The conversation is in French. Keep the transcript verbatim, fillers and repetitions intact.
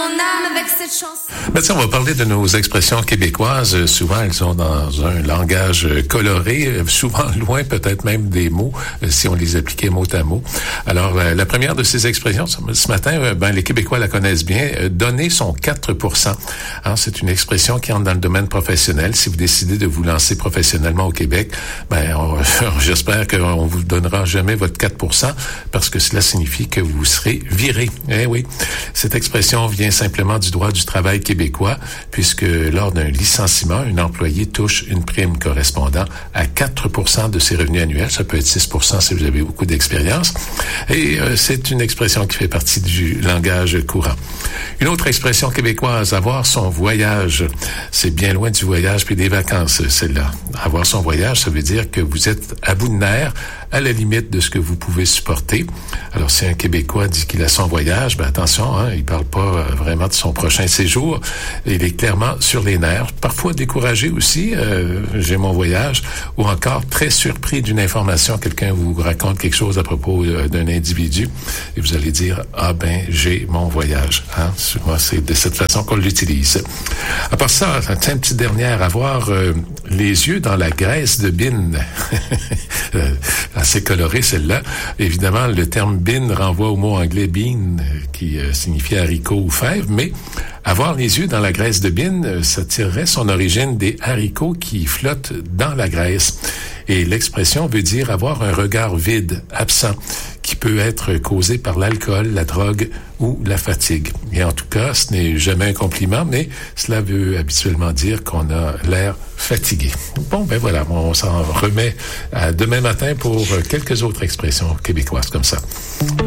mon âme avec cette chanson. Ben, tiens, on va parler de nos expressions québécoises. Souvent, elles sont dans un langage coloré, souvent loin peut-être même des mots, si on les appliquait mot à mot. Alors, la première de ces expressions, ce matin, ben, les Québécois la connaissent bien, donner son quatre pour cent. Hein, c'est une expression qui entre dans le domaine professionnel. Si vous décidez de vous lancer professionnellement au Québec, ben, on, j'espère qu'on vous donnera jamais votre quatre pour cent parce que cela signifie que vous serez viré. Eh oui. Cette expression vient simplement du droit du travail québécois, puisque lors d'un licenciement, un employé touche une prime correspondant à quatre pour cent de ses revenus annuels. Ça peut être six pour cent si vous avez beaucoup d'expérience. Et euh, c'est une expression qui fait partie du langage courant. Une autre expression québécoise, avoir son voyage. C'est bien loin du voyage puis des vacances, celle-là. Avoir son voyage, ça veut dire que vous êtes à bout de nerfs, à la limite de ce que vous pouvez supporter. Alors, si un Québécois dit qu'il a son voyage, ben attention, hein, il parle pas vraiment de son prochain séjour. Il est clairement sur les nerfs, parfois découragé aussi, euh, j'ai mon voyage, ou encore très surpris d'une information. Quelqu'un vous raconte quelque chose à propos euh, d'un individu, et vous allez dire, ah ben, j'ai mon voyage. Hein? Souvent, c'est de cette façon qu'on l'utilise. À part ça, une petite dernière, avoir euh, les yeux dans la graisse de bine. Assez coloré, celle-là. Évidemment, le terme bin renvoie au mot anglais bean, qui euh, signifie haricot ou fève, mais avoir les yeux dans la graisse de bine, ça tirerait son origine des haricots qui flottent dans la graisse. Et l'expression veut dire avoir un regard vide, absent, qui peut être causé par l'alcool, la drogue ou la fatigue. Et en tout cas, ce n'est jamais un compliment, mais cela veut habituellement dire qu'on a l'air fatigué. Bon, ben voilà, on s'en remet à demain matin pour quelques autres expressions québécoises comme ça.